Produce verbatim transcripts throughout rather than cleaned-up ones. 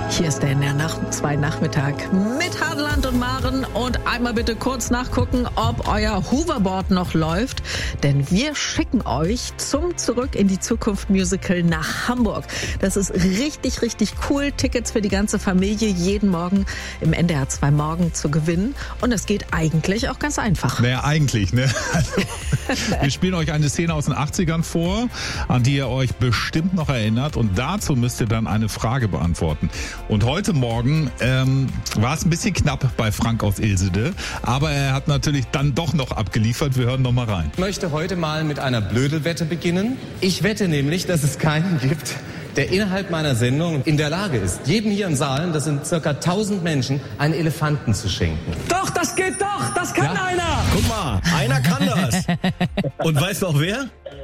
Hier ist der N R Nach- zwei Nachmittag mit Hadeland und Maren. Und einmal bitte kurz nachgucken, ob euer Hoverboard noch läuft. Denn wir schicken euch zum Zurück in die Zukunft Musical nach Hamburg. Das ist richtig, richtig cool. Tickets für die ganze Familie jeden Morgen im N D R zwei Morgen zu gewinnen. Und es geht eigentlich auch ganz einfach. Naja, eigentlich, ne? Also, wir spielen euch eine Szene aus den achtzigern vor, an die ihr euch bestimmt noch erinnert. Und dazu müsst ihr dann eine Frage beantworten. Und heute Morgen ähm, war es ein bisschen knapp bei Frank aus Ilsede, aber er hat natürlich dann doch noch abgeliefert. Wir hören noch mal rein. Ich möchte heute mal mit einer Blödelwette beginnen. Ich wette nämlich, dass es keinen gibt, der innerhalb meiner Sendung in der Lage ist, jedem hier im Saal, das sind circa tausend Menschen, einen Elefanten zu schenken. Doch, das geht doch, das kann ja einer. Guck mal, einer kann das. Und weißt du auch wer?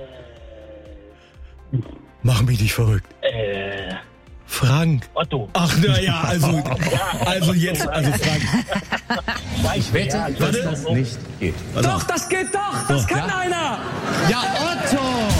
Mach mich nicht verrückt. Äh... Frank. Otto. Ach, na ja, also, also jetzt, also Frank. Ich wette, dass das nicht geht. Doch, das geht doch, das kann ja? einer. Ja, Otto!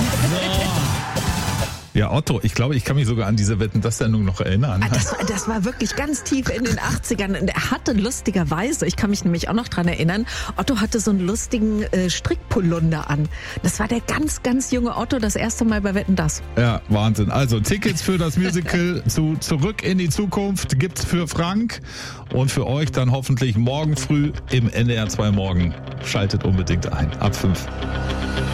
Ja, Otto, ich glaube, ich kann mich sogar an diese Wetten-das-Sendung noch erinnern. Ah, das, das war wirklich ganz tief in den achtzigern. Und er hatte lustigerweise, ich kann mich nämlich auch noch dran erinnern, Otto hatte so einen lustigen äh, Strickpolunder an. Das war der ganz, ganz junge Otto, das erste Mal bei Wetten-das. Ja, Wahnsinn. Also Tickets für das Musical zu Zurück in die Zukunft gibt's für Frank und für euch dann hoffentlich morgen früh im N D R zwei Morgen. Schaltet unbedingt ein. Ab fünf.